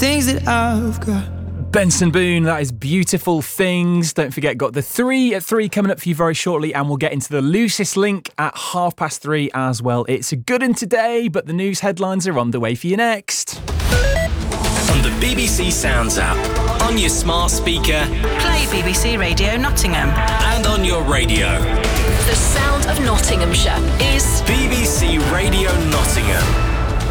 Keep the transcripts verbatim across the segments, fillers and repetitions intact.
things that I've got. Benson Boone, that is Beautiful Things. Don't forget, got the three at three coming up for you very shortly, and we'll get into the loosest link at half past three as well. It's a good one today, but the news headlines are on the way for you next. From the B B C Sounds app, on your smart speaker, play B B C Radio Nottingham, and on your radio. The sound of Nottinghamshire is B B C Radio Nottingham.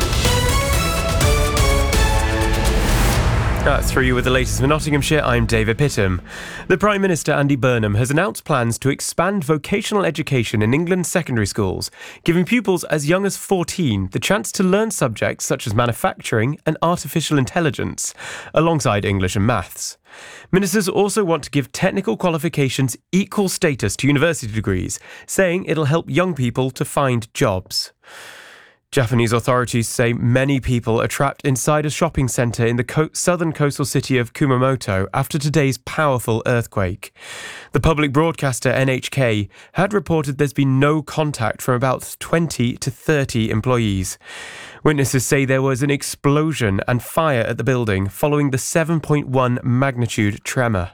That's through you with the latest for Nottinghamshire. I'm David Pittham. The Prime Minister, Andy Burnham, has announced plans to expand vocational education in England's secondary schools, giving pupils as young as fourteen the chance to learn subjects such as manufacturing and artificial intelligence, alongside English and maths. Ministers also want to give technical qualifications equal status to university degrees, saying it'll help young people to find jobs. Japanese authorities say many people are trapped inside a shopping centre in the co- southern coastal city of Kumamoto after today's powerful earthquake. The public broadcaster N H K had reported there's been no contact from about twenty to thirty employees. Witnesses say there was an explosion and fire at the building following the seven point one magnitude tremor.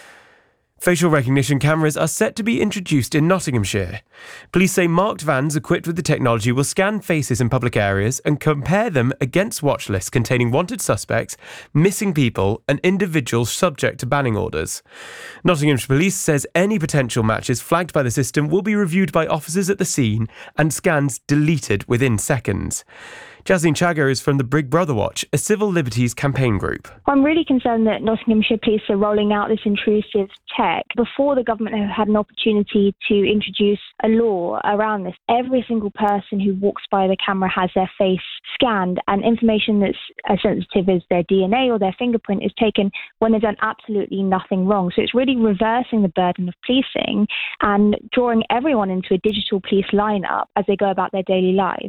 Facial recognition cameras are set to be introduced in Nottinghamshire. Police say marked vans equipped with the technology will scan faces in public areas and compare them against watch lists containing wanted suspects, missing people and individuals subject to banning orders. Nottinghamshire Police says any potential matches flagged by the system will be reviewed by officers at the scene and scans deleted within seconds. Jasleen Chagger is from the Big Brother Watch, a civil liberties campaign group. I'm really concerned that Nottinghamshire Police are rolling out this intrusive tech before the government have had an opportunity to introduce a law around this. Every single person who walks by the camera has their face scanned, and information that's as sensitive as their D N A or their fingerprint is taken when they've done absolutely nothing wrong. So it's really reversing the burden of policing and drawing everyone into a digital police lineup as they go about their daily lives.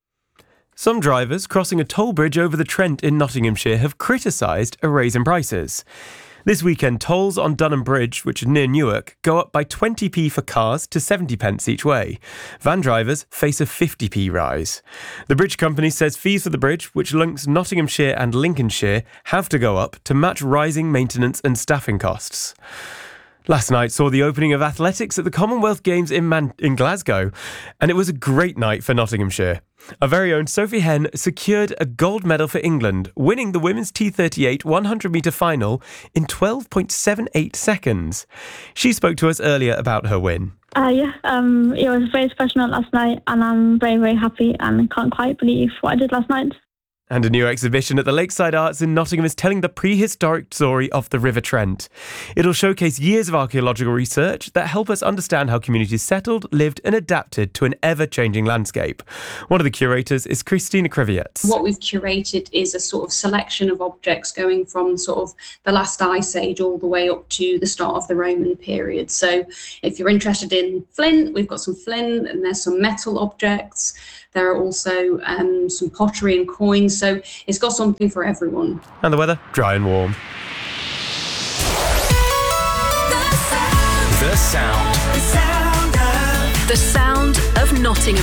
Some drivers crossing a toll bridge over the Trent in Nottinghamshire have criticised a raise in prices. This weekend, tolls on Dunham Bridge, which is near Newark, go up by twenty p for cars to seventy pence each way. Van drivers face a fifty p rise. The bridge company says fees for the bridge, which links Nottinghamshire and Lincolnshire, have to go up to match rising maintenance and staffing costs. Last night saw the opening of athletics at the Commonwealth Games in, Man- in Glasgow, and it was a great night for Nottinghamshire. Our very own Sophie Henn secured a gold medal for England, winning the women's T thirty-eight one hundred metre final in twelve point seven eight seconds. She spoke to us earlier about her win. Uh, yeah, um, it was a very special night last night, and I'm very, very happy and can't quite believe what I did last night. And a new exhibition at the Lakeside Arts in Nottingham is telling the prehistoric story of the River Trent. It'll showcase years of archaeological research that help us understand how communities settled, lived and adapted to an ever-changing landscape. One of the curators is Christina Krivietz. What we've curated is a sort of selection of objects going from sort of the last ice age all the way up to the start of the Roman period. So if you're interested in flint, we've got some flint, and there's some metal objects. There are also um, some pottery and coins, so it's got something for everyone. And the weather, dry and warm. The sound. The sound. The sound of Nottingham.